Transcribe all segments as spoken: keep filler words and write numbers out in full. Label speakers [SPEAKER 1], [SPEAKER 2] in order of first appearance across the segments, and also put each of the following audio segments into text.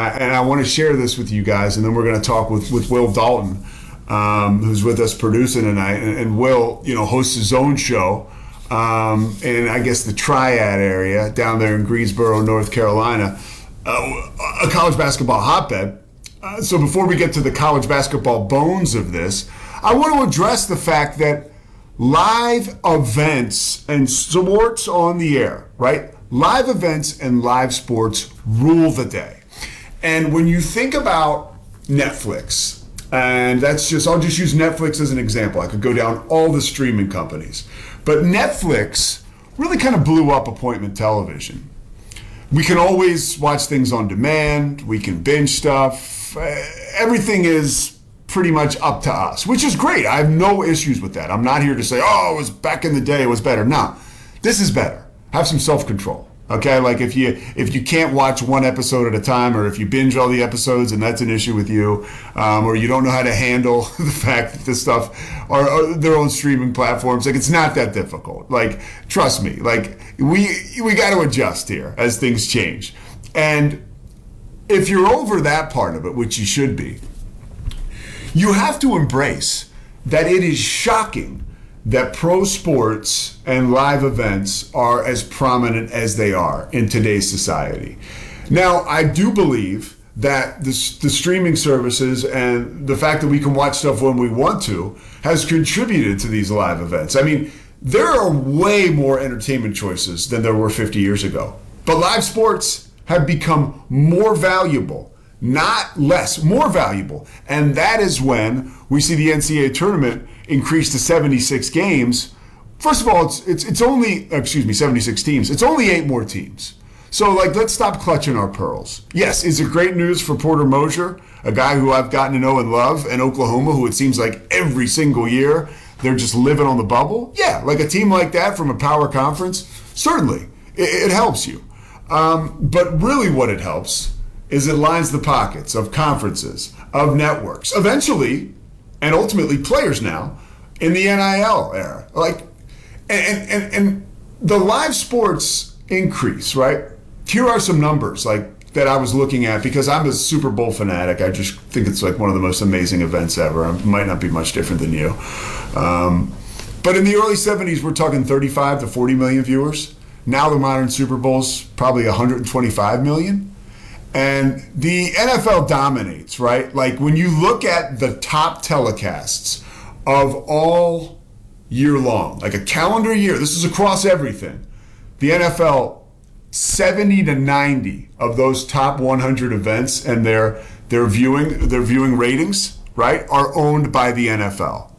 [SPEAKER 1] I, and I want to share this with you guys, and then we're going to talk with, with Will Dalton, um, who's with us producing tonight. And, and Will, you know, hosts his own show um, in, I guess, the Triad area down there in Greensboro, North Carolina, uh, a college basketball hotbed. Uh, so before we get to the college basketball bones of this, I want to address the fact that live events and sports on the air, right? Live events and live sports rule the day. And when you think about Netflix, and that's just, I'll just use Netflix as an example. I could go down all the streaming companies. But Netflix really kind of blew up appointment television. We can always watch things on demand. We can binge stuff. Everything is pretty much up to us, which is great. I have no issues with that. I'm not here to say, oh, it was back in the day, it was better. No, this is better. Have some self-control. Okay, like if you if you can't watch one episode at a time, or if you binge all the episodes and that's an issue with you, um, or you don't know how to handle the fact that this stuff are, are their own streaming platforms, like it's not that difficult. Like, trust me, like we we got to adjust here as things change. And if you're over that part of it, which you should be, you have to embrace that it is shocking that pro sports and live events are as prominent as they are in today's society. Now, I do believe that the, the streaming services and the fact that we can watch stuff when we want to has contributed to these live events. I mean, there are way more entertainment choices than there were fifty years ago. But live sports have become more valuable, not less, more valuable. And that is when we see the N C double A tournament increase to seventy-six games. First of all, it's it's it's only, excuse me, seventy-six teams. It's only eight more teams. So, like, let's stop clutching our pearls. Yes, is it great news for Porter Moser, a guy who I've gotten to know and love, and Oklahoma, who it seems like every single year they're just living on the bubble? Yeah, like a team like that from a power conference, certainly, it, it helps you. Um, but really what it helps is it lines the pockets of conferences, of networks, eventually, and ultimately players now, in the N I L era. Like, and, and, and the live sports increase, right? Here are some numbers like that I was looking at, because I'm a Super Bowl fanatic. I just think it's like one of the most amazing events ever. It might not be much different than you. Um, but in the early seventies, we're talking thirty-five to forty million viewers. Now the modern Super Bowl's probably one hundred twenty-five million. And the N F L dominates, right? Like when you look at the top telecasts of all year long, like a calendar year, this is across everything. The N F L, seventy to ninety of those top one hundred events and their their viewing their viewing ratings, right, are owned by the N F L.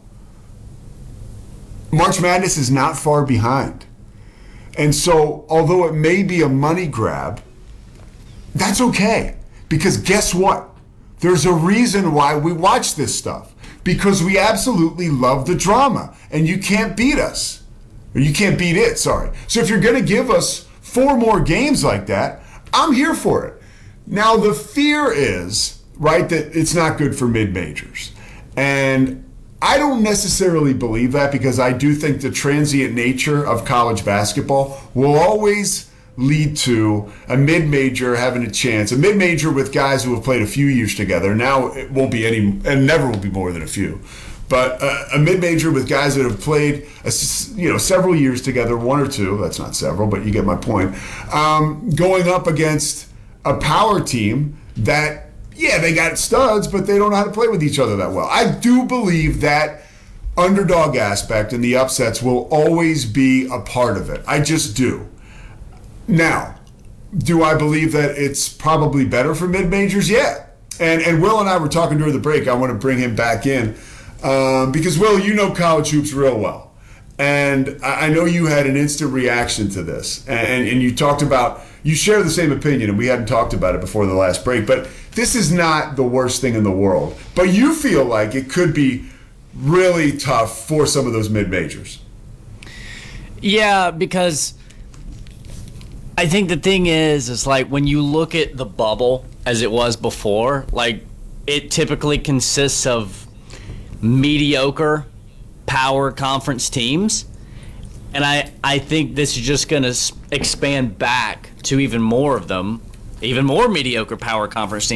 [SPEAKER 1] March Madness is not far behind. And so, although it may be a money grab, that's okay. Because guess what? There's a reason why we watch this stuff. Because we absolutely love the drama. And you can't beat us. Or you can't beat it, sorry. So if you're going to give us four more games like that, I'm here for it. Now, the fear is, right, that it's not good for mid-majors. And I don't necessarily believe that, because I do think the transient nature of college basketball will always lead to a mid-major having a chance. A mid-major with guys who have played a few years together. Now it won't be any, and never will be more than a few. But a, a mid-major with guys that have played, a, you know, several years together, one or two. That's not several, but you get my point. Um, going up against a power team that, yeah, they got studs, but they don't know how to play with each other that well. I do believe that underdog aspect and the upsets will always be a part of it. I just do. Now, do I believe that it's probably better for mid-majors? Yeah. And and Will and I were talking during the break. I want to bring him back in um, because, Will, you know college hoops real well. And I know you had an instant reaction to this. And, and you talked about, you share the same opinion, and we hadn't talked about it before the last break. But this is not the worst thing in the world. But you feel like it could be really tough for some of those mid-majors.
[SPEAKER 2] Yeah, because I think the thing is, is like when you look at the bubble as it was before, like it typically consists of mediocre power conference teams. And I, I think this is just going to expand back to even more of them, even more mediocre power conference teams.